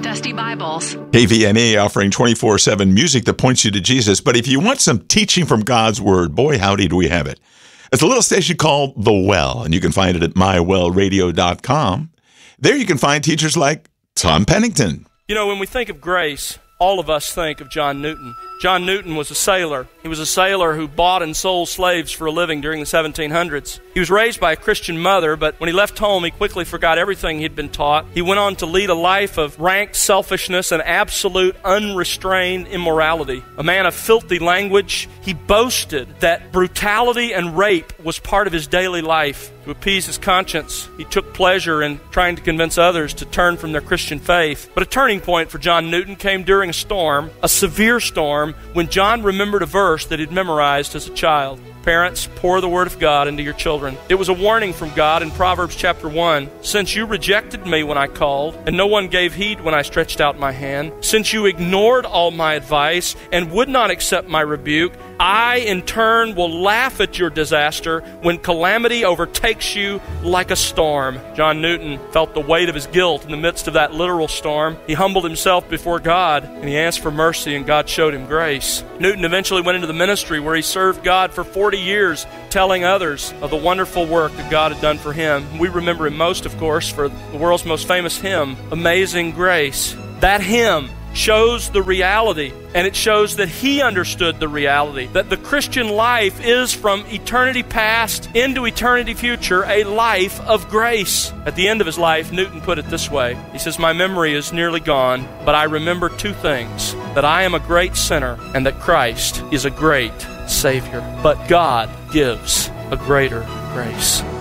Dusty Bibles. KVNA offering 24/7 music that points you to Jesus. But if you want some teaching from God's Word, boy, howdy do we have it. It's a little station called The Well, and you can find it at mywellradio.com. There you can find teachers like Tom Pennington. You know, when we think of grace, all of us think of John Newton. John Newton was a sailor. He was a sailor who bought and sold slaves for a living during the 1700s. He was raised by a Christian mother, but when he left home, he quickly forgot everything he'd been taught. He went on to lead a life of rank selfishness and absolute unrestrained immorality. A man of filthy language, he boasted that brutality and rape was part of his daily life. To appease his conscience, he took pleasure in trying to convince others to turn from their Christian faith. But a turning point for John Newton came during a storm, a severe storm, when John remembered a verse that he'd memorized as a child. Parents, pour the Word of God into your children. It was a warning from God in Proverbs chapter 1. Since you rejected me when I called, and no one gave heed when I stretched out my hand, since you ignored all my advice and would not accept my rebuke, I in turn will laugh at your disaster when calamity overtakes you like a storm. John Newton felt the weight of his guilt in the midst of that literal storm. He humbled himself before God, and he asked for mercy, and God showed him grace. Newton eventually went into the ministry where he served God for 40 years, telling others of the wonderful work that God had done for him. We remember him most, of course, for the world's most famous hymn, Amazing Grace. That hymn shows the reality, and it shows that he understood the reality, that the Christian life is from eternity past into eternity future, a life of grace. At the end of his life, Newton put it this way. He says, "My memory is nearly gone, but I remember two things, that I am a great sinner and that Christ is a great Savior. But God gives a greater grace."